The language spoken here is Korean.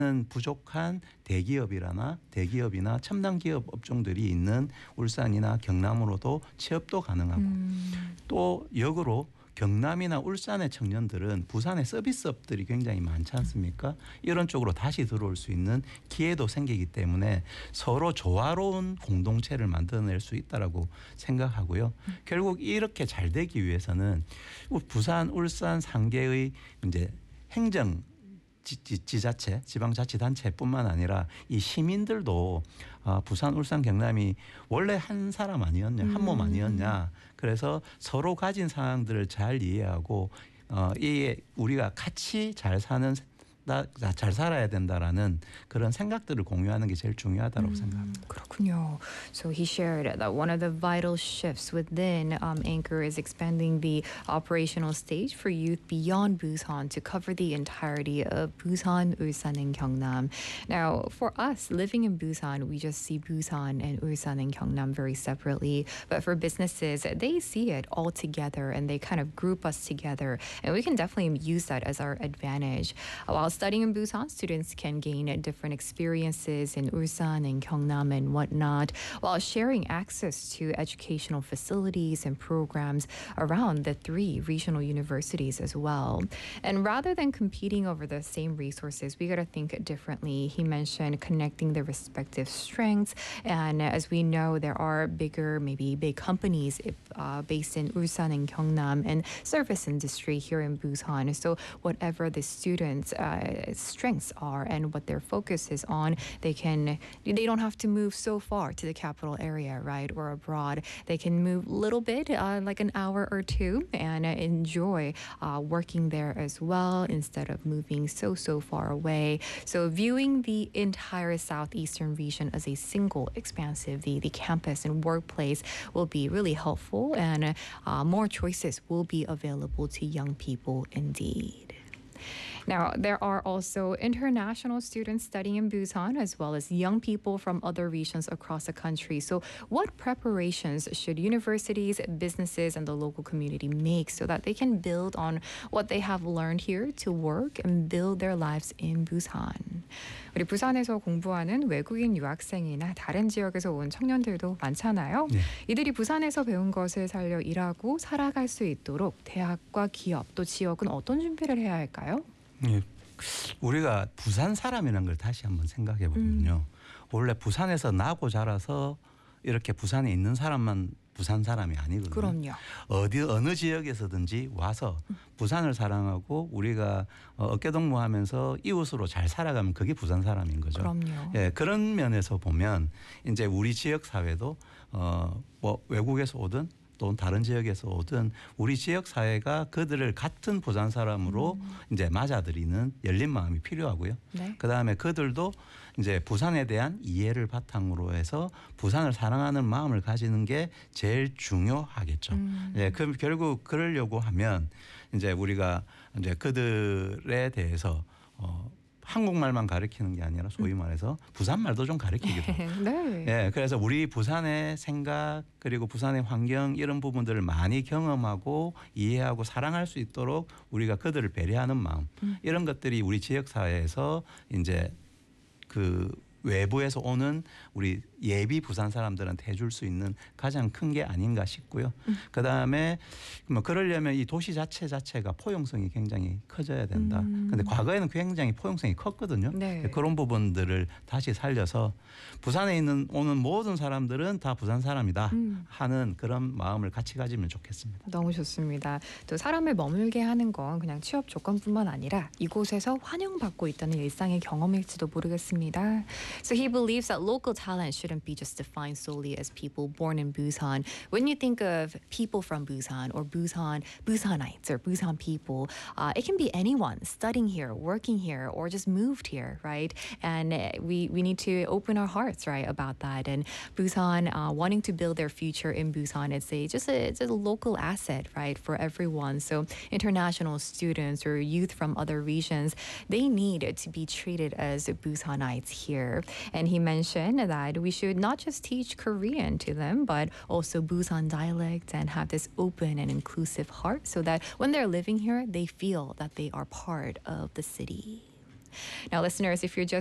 부족한 대기업이나 첨단 기업 업종들이 있는 울산이나 경남으로도 취업도 가능하고 또 역으로 경남이나 울산의 청년들은 부산의 서비스업들이 굉장히 많지 않습니까? 이런 쪽으로 다시 들어올 수 있는 기회도 생기기 때문에 서로 조화로운 공동체를 만들어낼 수 있다라고 생각하고요. 결국 이렇게 잘 되기 위해서는 부산, 울산 3개의 이제 행정 지자체, 지방자치단체뿐만 아니라 이 시민들도 부산, 울산, 경남이 원래 한 사람 아니었냐, 한 몸 아니었냐. 그래서 서로 가진 상황들을 잘 이해하고 이게 우리가 같이 잘 살아야 된다라는 그런 생각들을 공유하는 게 제일 중요하다고 생각합니다. 그렇군요. So he shared that one of the vital shifts within Anchor is expanding the operational stage for youth beyond Busan to cover the entirety of Busan, Ulsan, and Gyeongnam. Now, for us living in Busan, we just see Busan and Ulsan and Gyeongnam very separately. But for businesses, they see it all together and they kind of group us together. And we can definitely use that as our advantage. While studying in Busan, students can gain different experiences in Ulsan and Gyeongnam and whatnot, while sharing access to educational facilities and programs around the 3 regional universities as well. And rather than competing over the same resources, we got to think differently. He mentioned connecting the respective strengths. And as we know, there are maybe big companies based in Ulsan and Gyeongnam and service industry here in Busan. So whatever the students' strengths are and what their focus is on, they don't have to move so far to the capital area, right, or abroad. They can move a little bit, like an hour or two, and enjoy working there as well instead of moving so far away. So viewing the entire southeastern region as a single expansive, the campus and workplace will be really helpful, and more choices will be available to young people indeed. Now, there are also international students studying in Busan as well as young people from other regions across the country. So what preparations should universities, businesses, and the local community make so that they can build on what they have learned here to work and build their lives in Busan? 우리 부산에서 공부하는 외국인 유학생이나 다른 지역에서 온 청년들도 많잖아요. 네. 이들이 부산에서 배운 것을 살려 일하고 살아갈 수 있도록 대학과 기업 또 지역은 어떤 준비를 해야 할까요? 예. 우리가 부산 사람이라는 걸 다시 한번 생각해 보면요. 원래 부산에서 나고 자라서 이렇게 부산에 있는 사람만 부산 사람이 아니거든요. 그럼요. 어느 지역에서든지 와서 부산을 사랑하고 우리가 어깨동무하면서 이웃으로 잘 살아가면 그게 부산 사람인 거죠. 그럼요. 예, 그런 면에서 보면 이제 우리 지역 사회도 뭐 외국에서 오든 또 다른 지역에서 오든 우리 지역 사회가 그들을 같은 부산 사람으로 이제 맞아들이는 열린 마음이 필요하고요. 네. 그다음에 그들도 이제 부산에 대한 이해를 바탕으로 해서 부산을 사랑하는 마음을 가지는 게 제일 중요하겠죠. 예, 그럼 결국 그러려고 하면 이제 우리가 이제 그들에 대해서 한국말만 가르치는 게 아니라 소위 말해서 부산말도 좀 가르치기도. 네. 예, 그래서 우리 부산의 생각 그리고 부산의 환경 이런 부분들을 많이 경험하고 이해하고 사랑할 수 있도록 우리가 그들을 배려하는 마음 이런 것들이 우리 지역 사회에서 이제 그 외부에서 오는 우리 예비 부산 사람들한테 해줄 수 있는 가장 큰 게 아닌가 싶고요. 그다음에 뭐 그러려면 이 도시 자체가 포용성이 굉장히 커져야 된다. 근데 과거에는 굉장히 포용성이 컸거든요. 네. 그런 부분들을 다시 살려서 부산에 오는 모든 사람들은 다 부산 사람이다 하는 그런 마음을 같이 가지면 좋겠습니다. 너무 좋습니다. 또 사람을 머물게 하는 건 그냥 취업 조건뿐만 아니라 이곳에서 환영받고 있다는 일상의 경험일지도 모르겠습니다. So he believes that local talent shouldn't be just defined solely as people born in Busan. When you think of people from Busan or Busanites or Busan people, it can be anyone studying here, working here, or just moved here, right? And we need to open our hearts, right, about that. And Busan wanting to build their future in Busan, it's a local asset, right, for everyone. So international students or youth from other regions, they need to be treated as Busanites here. And he mentioned that we should not just teach Korean to them, but also Busan dialect and have this open and inclusive heart so that when they're living here, they feel that they are part of the city. Now, listeners, if you're just